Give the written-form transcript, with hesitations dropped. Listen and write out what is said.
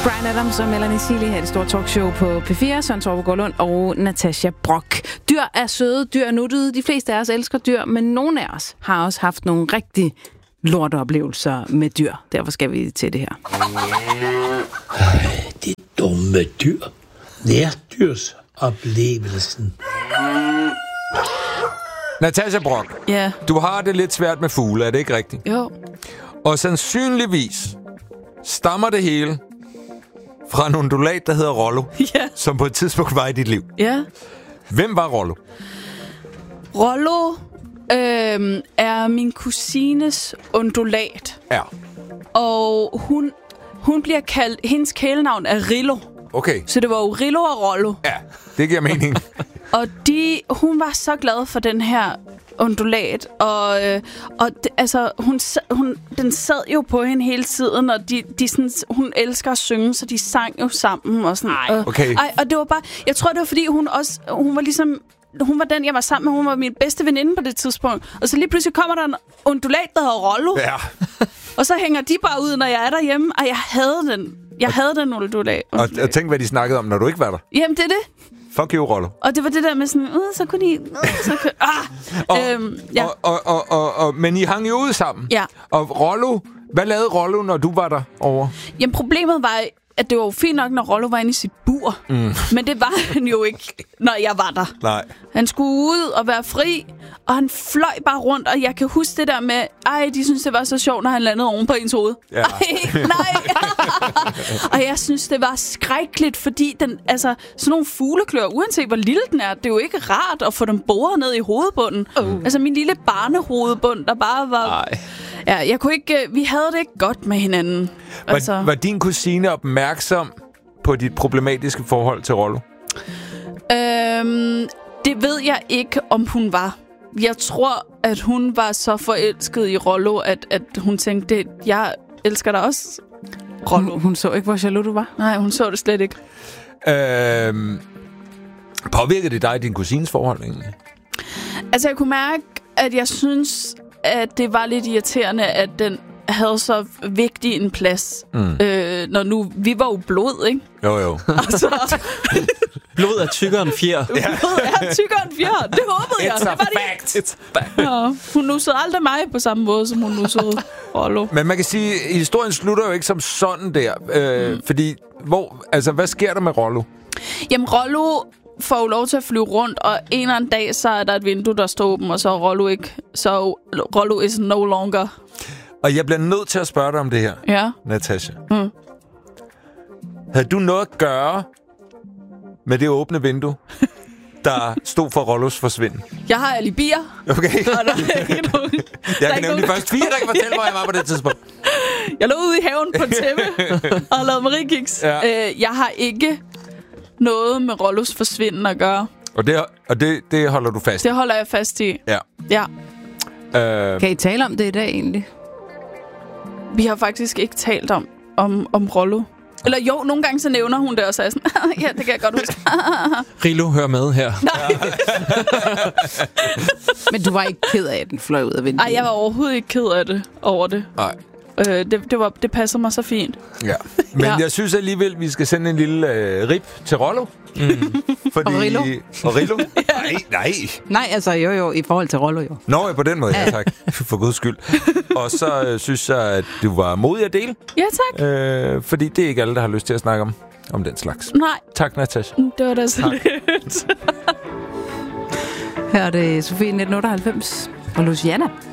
Bryan Adams og Melanie Seely her i det store talkshow på P4. Søren Torpe Gårdlund og Natasha Brock. Dyr er søde, dyr er nuttede. De fleste af os elsker dyr, men nogle af os har også haft nogle rigtig lorteoplevelser med dyr. Derfor skal vi til det her. De dumme dyr. Nærdyrsoplevelsen. Natasha Brock, Ja. du har det lidt svært med fugle, er det ikke rigtigt? Jo. Og sandsynligvis stammer det hele fra en undulat, der hedder Rollo, Ja. som på et tidspunkt var i dit liv. Ja. Hvem var Rollo? Rollo er min kusines undulat. Ja. Og hun bliver kaldt... Hendes kælenavn er Rillo. Okay. Så det var jo Rillo og Rollo. Ja, det giver mening. Og hun var så glad for den her undulat, og den sad jo på hende hele tiden, og de sådan, hun elsker at synge, så de sang jo sammen og sådan. Okay. Og det var bare, jeg tror det var fordi hun var ligesom, hun var den jeg var sammen med, hun var min bedste veninde på det tidspunkt, og så lige pludselig kommer der en undulat der hedder Rollo, Ja. og så hænger de bare ud når jeg er derhjemme, og jeg havde den undulat. Og tænk, hvad de snakkede om, når du ikke var der. Jamen det er det. Fuck you, Rollo. Og det var det der med sådan, så kunne de... ja. Men I hang jo ud sammen. Ja. Og Rollo, hvad lavede Rollo, når du var der over? Jamen problemet var, at det var jo fint nok, når Rollo var inde i sit bur. Men det var han jo ikke, når jeg var der. Nej. Han skulle ud og være fri, og han fløj bare rundt, og jeg kan huske det der med, de synes, det var så sjovt, når han landede oven på ens hoved. Ja. Nej. Og jeg synes, det var skrækkeligt, fordi sådan nogle fugleklør, uanset hvor lille den er, det er jo ikke rart at få dem boret ned i hovedbunden. Altså min lille barnehovedbund, der bare var... Ja, jeg kunne ikke... Vi havde det ikke godt med hinanden. Var din kusine opmærksom på dit problematiske forhold til Rollo? Det ved jeg ikke, om hun var. Jeg tror, at hun var så forelsket i Rollo, at hun tænkte, jeg elsker dig også, Rollo. Hun så ikke, hvor jaloux du var? Nej, hun så det slet ikke. Påvirkede det dig i din kusines forhold egentlig? Altså, jeg kunne mærke, at jeg synes, at det var lidt irriterende, at den havde så vigtig en plads. Når nu... Vi var jo blod, ikke? Jo. Altså, blod er tykkere end fjer. blod er tykkere end fjer. Det håbede jeg. It's a Det var fact. It's a fact. Ja, hun nussede aldrig mig på samme måde, som hun nussede Rollo. Men man kan sige, at historien slutter jo ikke som sådan der. Fordi, hvad sker der med Rollo? Jamen, Rollo får jo lov til at flyve rundt, og en eller anden dag, så er der et vindue, der står åben, og så er Rollo ikke. Så Rollo is no longer. Og jeg bliver nødt til at spørge dig om det her, Ja. Natasha. Havde du noget at gøre med det åbne vindue, der stod for Rollos forsvinden? Jeg har alibier. Okay. Og der er ikke nogen, Jeg kan nævne de første 4, der kan fortælle, hvor jeg var på det tidspunkt. Jeg lå ude i haven på en tæppe og har lavet mariekiks. Ja. Jeg har ikke noget med Rollos forsvinden at gøre. Og det holder du fast i? Det holder jeg fast i. Ja. Ja. Kan I tale om det i dag egentlig? Vi har faktisk ikke talt om Rollo. Eller jo, nogle gange så nævner hun det, og så er jeg sådan, ja, det kan jeg godt huske. Rilo, hør med her. Nej. Men du var ikke ked af, at den fløj ud af vinduet? Ej, jeg var overhovedet ikke ked af det over det. Nej. Det passer mig så fint. Ja. Men Ja. jeg synes alligevel, vi skal sende en lille rip til Rollo. Fordi... Og Rillo. Og Rillo? Nej. Nej, altså jo, i forhold til Rollo jo. Nå, ja, på den måde, ja tak. For guds skyld. Og så synes jeg, at du var modig at dele. Ja, tak. Fordi det er ikke alle, der har lyst til at snakke om den slags. Nej, Tak, Natasha. det var da så lidt. Her er det Sofie 1998 og Luciana.